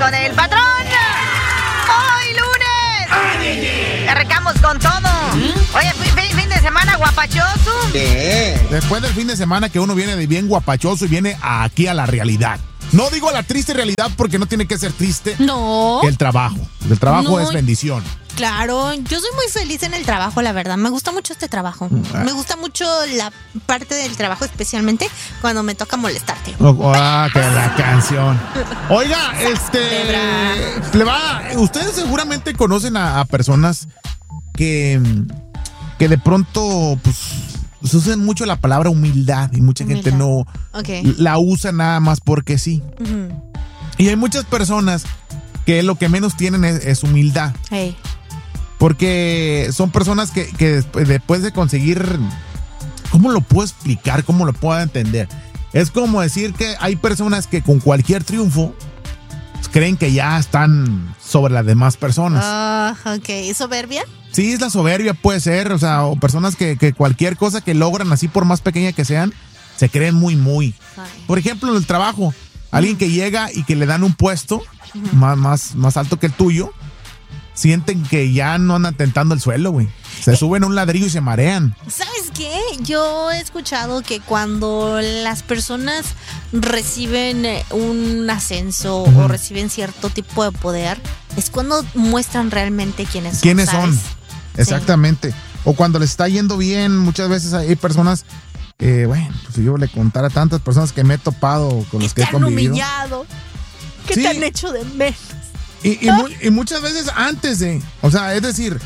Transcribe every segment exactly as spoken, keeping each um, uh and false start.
con el patrón. Hoy lunes. Arrancamos con todo. Oye, fin, fin de semana guapachoso. ¿Qué? Después del fin de semana que uno viene de bien guapachoso y viene aquí a la realidad. No digo a la triste realidad porque no tiene que ser triste. No. El trabajo. El trabajo No. es bendición. Claro, yo soy muy feliz en el trabajo, la verdad. Me gusta mucho este trabajo. Ah. Me gusta mucho la parte del trabajo, especialmente cuando me toca molestarte. Oh, ah, que la canción. Oiga, este. Le va. Ustedes seguramente conocen a, a personas que. que de pronto, pues. Se usan mucho la palabra humildad y mucha Humildad. gente no Ok. la usa nada más porque sí. Ujú. Y hay muchas personas que lo que menos tienen es, es humildad. Hey. Porque son personas que, que después, después de conseguir, ¿cómo lo puedo explicar? ¿Cómo lo puedo entender? Es como decir que hay personas que con cualquier triunfo creen que ya están sobre las demás personas. Ah, ok. ¿Soberbia? Sí, es la soberbia, puede ser, o sea, o personas que, que cualquier cosa que logran, así por más pequeña que sean, se creen muy, muy. Ay. Por ejemplo, en el trabajo, alguien que llega y que le dan un puesto más, más, más alto que el tuyo, sienten que ya no andan tentando el suelo, güey. Se suben a un ladrillo y se marean. ¿Sabes qué? Yo he escuchado que cuando las personas reciben eh, un ascenso Ujú. o reciben cierto tipo de poder, es cuando muestran realmente quiénes son. ¿Quiénes ¿sabes? son? Exactamente. O cuando les está yendo bien, muchas veces hay personas, eh, bueno, pues si yo le contara a tantas personas que me he topado, con Que las que te he han convivido. humillado. Que Sí. te han hecho de menos. Y, y, mu- y muchas veces antes de, o sea, es decir,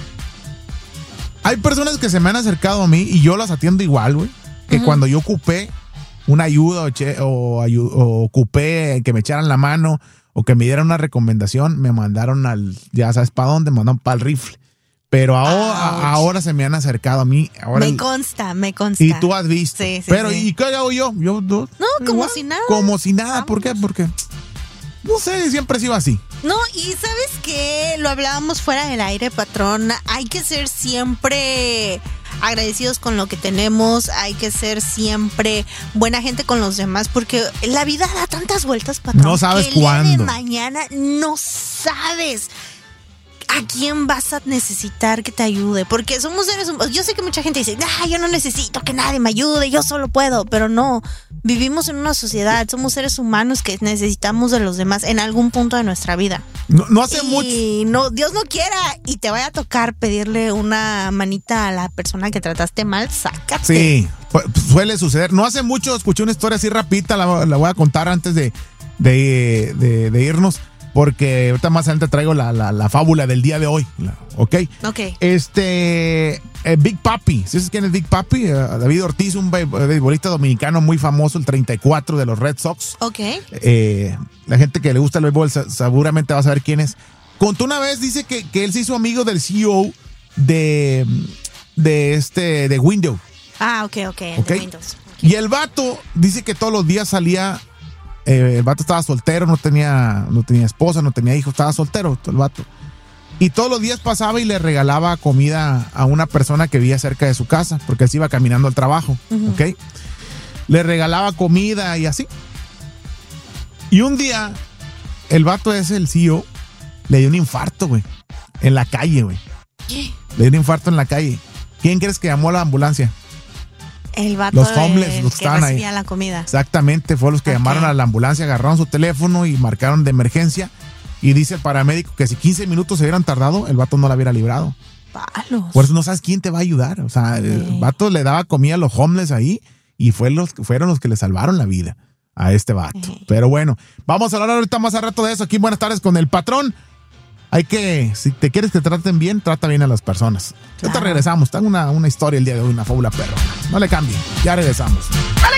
hay personas que se me han acercado a mí y yo las atiendo igual, güey. Que Ujú. cuando yo ocupé una ayuda o, che- o, ayu- o ocupé que me echaran la mano o que me dieran una recomendación, me mandaron al, ya sabes para dónde, me mandaron para el rifle. Pero ahora, Ouch. ahora se me han acercado a mí. Ahora Me el- consta, me consta. y tú has visto. Sí, sí, Pero, sí. ¿y qué hago yo? Yo no, No, como igual, si nada. Como si nada. ¿Por qué? Porque, no sé, siempre he sido así. No, y ¿sabes qué? Lo hablábamos fuera del aire, patrón. Hay que ser siempre agradecidos con lo que tenemos, hay que ser siempre buena gente con los demás, porque la vida da tantas vueltas, patrón. No sabes que el día de cuándo. mañana no sabes a quién vas a necesitar que te ayude, porque somos seres humanos. Yo sé que mucha gente dice, ah, yo no necesito que nadie me ayude, yo solo puedo, pero no. Vivimos en una sociedad, somos seres humanos que necesitamos de los demás en algún punto de nuestra vida. No, no hace mucho. Y no, Dios no quiera y te vaya a tocar pedirle una manita a la persona que trataste mal, sácate. Sí, pu- suele suceder. No hace mucho escuché una historia así rapidita, la, la voy a contar antes de, de, de- de irnos, porque ahorita más adelante traigo la, la, la fábula del día de hoy, la- ¿ok? Ok. Este, eh, Big Papi, ¿sabes quién es Big Papi? Eh, David Ortiz, un be- beisbolista dominicano muy famoso, el treinta y cuatro de los Red Sox. Ok. Eh, la gente que le gusta el béisbol sa- seguramente va a saber quién es. Contó una vez, dice que, que él se hizo amigo del C E O de, de este, de Windows. Ah, ok, ok. el de Ok. Windows. Y el vato dice que todos los días salía, eh, el vato estaba soltero, no tenía, no tenía esposa, no tenía hijos, estaba soltero el vato. Y todos los días pasaba y le regalaba comida a una persona que vivía cerca de su casa, porque él se iba caminando al trabajo, Ujú. ¿ok? Le regalaba comida y así. Y un día, el vato ese, el C E O, le dio un infarto, güey, en la calle, güey. Le dio un infarto en la calle. ¿Quién crees que llamó a la ambulancia? El vato Los homeless, del los que que estaban ahí. recibía la comida. Exactamente, fue los que Ok. llamaron a la ambulancia, agarraron su teléfono y marcaron de emergencia. Y dice el paramédico que si quince minutos se hubieran tardado, el vato no la hubiera librado. Palos. Por eso no sabes quién te va a ayudar. O sea, el vato le daba comida a los homeless ahí y fue los, fueron los que le salvaron la vida a este vato. Ey. Pero bueno, vamos a hablar ahorita más a rato de eso. Aquí en Buenas Tardes con el patrón. Hay que, si te quieres que te traten bien, trata bien a las personas. Ahorita Claro. regresamos. Tengo una, una historia el día de hoy, una fábula perra. No le cambie. Ya regresamos. ¡Dale